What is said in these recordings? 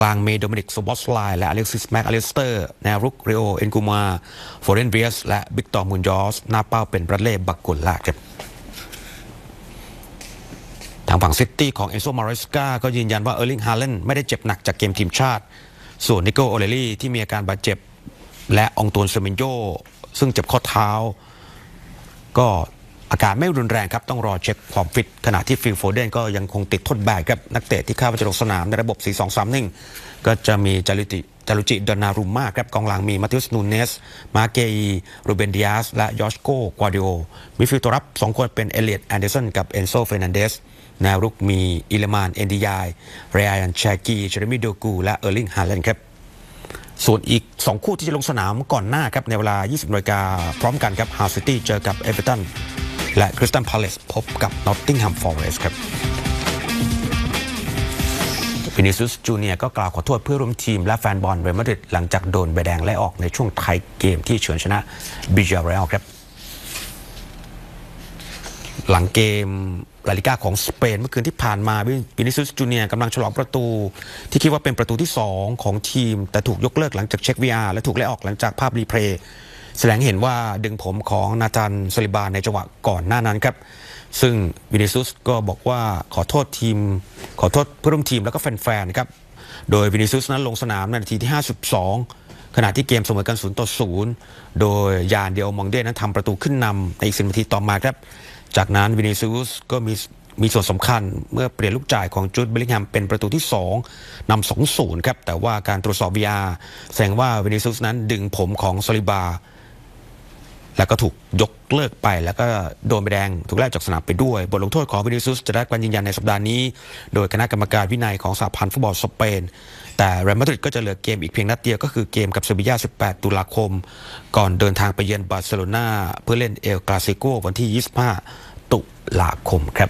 กลางเมโดมินิกโซบอสไลและอเล็กซิสแม็กอลิสเตอร์แนวรุกเรโอเอ็นกูมาฟอเรนเบียสและบิกตอร์มุนยอสหน้าเป้าเป็นบรัดเล่บักกุลละครับทางฝั่งซิตี้ของเอนโซมาริสกาก็ยืนยันว่าเออร์ลิงฮาแลนด์ไม่ได้เจ็บหนักจากเกมทีมชาติส่วนนิโกโอเลลี่ที่มีอาการบาดเจ็บและองตวนเซเมนโยซึ่งเจ็บข้อเท้าก็อาการไม่รุนแรงครับต้องรอเช็คความฟิตขณะที่ฟิลโฟเดนก็ยังคงติดทดแบนครับนักเตะที่เข้ามาจะลงสนามในระบบ 4-2-3-1 ก็จะมีจารุจิดอนารุมมาครับกองหลังมีมาติอุสนูเนสมาเกอีรูเบนดิอาสและยอชโกกวาดิโอมิดฟิลด์ตัวรับ2คนเป็นเอเลียตแอนเดอร์สันกับเอนโซเฟรนันเดสแนวรุกมีอิเลมานเอนดิยายเรยันแชกีเจเรมิโดกูและเออร์ลิงฮาแลนด์ครับส่วนอีก2คู่ที่จะลงสนามก่อนหน้าครับในเวลา 20 นาฬิกาพร้อมกันครับฮาร์ซิตี้เจอกับเอเวอร์ตันและคริสตัลพาเลซพบกับนอตติงแฮมฟอเรสต์ครับวินิซิอุสจูเนียร์ก็กล่าวขอโทษเพื่อร่วมทีมและแฟนบอลเรอัลมาดริดหลังจากโดนใบแดงไล่ออกในช่วงท้ายเกมที่เฉือนชนะบิญาเรอัลครับหลังเกมลาลิก้าของสเปนเมื่อคืนที่ผ่านมาวินิซิอุสจูเนียร์กำลังฉลองประตูที่คิดว่าเป็นประตูที่2ของทีมแต่ถูกยกเลิกหลังจากเช็ค VR และถูกไล่ออกหลังจากภาพรีเพลย์แสดงเห็นว่าดึงผมของนาธานซาลิบาในจังหวะก่อนหน้านั้นครับซึ่งวินิซิอุสก็บอกว่าขอโทษเพื่อนร่วมทีมแล้วก็แฟนๆครับโดยวินิซิอุสนั้นลงสนามในนาทีที่52ขณะที่เกมเสมอกัน0-0โดยยานเดียวมองเดนั้นทำประตูขึ้นนำในอีก10 นาทีต่อมาครับจากนั้นวินิซิอุสก็มีส่วนสำคัญเมื่อเปลี่ยนลูกจ่ายของจูดเบลลิงแฮมเป็นประตูที่2นำ 2-0 ครับแต่ว่าการตรวจสอบ VR แสดงว่าวินิซิอุสนั้นดึงผมของซาลิบาแล้วก็ถูกยกเลิกไปแล้วก็โดนใบแดงถูกไล่จากสนามไปด้วยบทลงโทษของวินิซิอุสจะได้การยืนยันในสัปดาห์นี้โดยคณะกรรมการวินัยของสหพันธ์ฟุตบอลสเปนแต่เรอัลมาดริดก็จะเหลือเกมอีกเพียงนัดเดียวก็คือเกมกับเซบีย่า18 ตุลาคมก่อนเดินทางไปเยือนบาร์เซโลนาเพื่อเล่นเอลคลาซิโกวันที่25 ตุลาคมครับ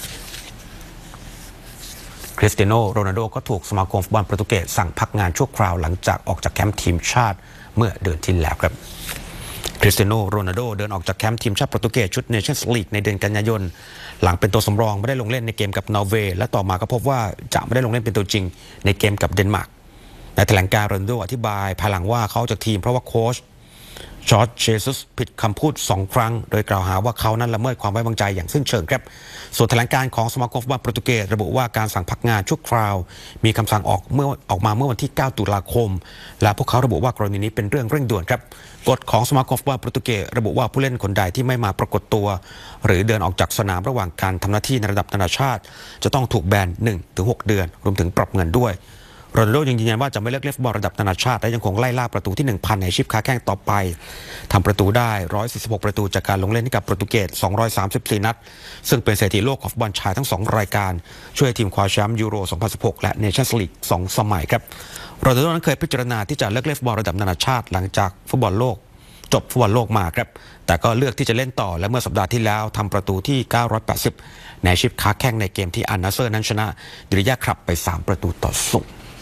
คริสเตียโนโรนัลโดก็ถูกสมาคมฟุตบอลโปรตุเกสสั่งพักงานชั่วคราวหลังจากออกจากแคมป์ทีมชาติเมื่อเดือนที่แล้วครับคริสเตียโนโรนัลโดเดินออกจากแคมป์ทีมชาติโปรตุเกสชุดเนชั่นส์ลีกในเดือนกันยายนหลังเป็นตัวสำรองไม่ได้ลงเล่นในเกมกับนอร์เวย์และต่อมาก็พบว่าจะไม่ได้ลงเล่นเป็นตัวจริงในเกมกับเดนมาร์กในแถลงการณ์โรนัลโดอธิบายภายหลังว่าเขาจากทีมเพราะว่าโค้ชจอร์จเจซุสผิดคำพูด2 ครั้งโดยกล่าวหาว่าเขานั้นละเมิดความไว้วางใจอย่างสิ้นเชิงครับส่วนแถลงการณ์ของสมาคมฟุตบอลโปรตุเกสระบุว่าการสั่งพักงานชั่วคราวมีคำสั่งออกมาเมื่อวันที่9 ตุลาคมและพวกเขาระบุว่ากรณีนี้เป็นเรื่องเร่งด่วนครับกฎของสมาคมฟุตบอลโปรตุเกสระบุว่าผู้เล่นคนใดที่ไม่มาปรากฏตัวหรือเดินออกจากสนามระหว่างการทำหน้าที่ในระดับนานาชาติจะต้องถูกแบน 1-6 เดือนรวมถึงปรับเงินด้วยโรนัลโดยังยืนยันว่าจะไม่เลิกเล่นฟุตบอลระดับนานาชาติและยังคงไล่ล่าประตูที่ 1,000 ในอาชีพค้าแข้งต่อไปทำประตูได้146ประตูจากการลงเล่นให้กับโปรตุเกส234นัดซึ่งเป็นสถิติโลกของฟุตบอลชายทั้ง2รายการช่วยทีมคว้าแชมป์ยูโร2016และเนชั่นส์ลีก2 สมัยครับโรนัลโดนั้นเคยพิจารณาที่จะเลิกเล่นฟุตบอลระดับนานาชาติหลังจากฟุตบอลโลกจบฟุตบอลโลกมาครับแต่ก็เลือกที่จะเล่นต่อและเมื่อสัปดาห์ที่แล้วทำประตูที่980ในอาชีพค้าแข้งในเกมที่อัลนาเซอร์นั้นชนะดิริยาครับไป3-0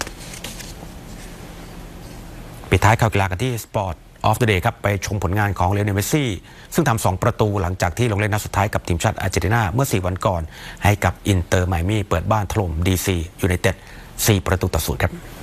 ปิดท้ายข่าวกีฬากันที่ Sport of the Day ครับไปชมผลงานของเลโอเนล เมสซี่ซึ่งทำ2 ประตูหลังจากที่ลงเล่นนัดสุดท้ายกับทีมชาติอาร์เจนตินาเมื่อ4 วันก่อนให้กับอินเตอร์ไมอามี่เปิดบ้านถล่ม DC ยูไนเต็ด4-0ครับ